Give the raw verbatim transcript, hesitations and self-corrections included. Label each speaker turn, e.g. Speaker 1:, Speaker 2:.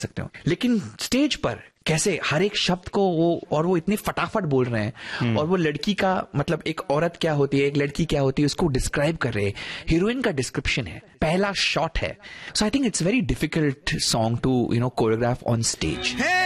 Speaker 1: सकते हो, लेकिन स्टेज पर कैसे हर एक शब्द को वो, और वो इतने फटाफट बोल रहे हैं, और वो लड़की का मतलब एक औरत क्या होती है, एक लड़की क्या होती है, उसको डिस्क्राइब कर रहे हैं, हीरोइन का डिस्क्रिप्शन है, पहला शॉट है. सो I think it's very difficult song to you know choreograph on stage.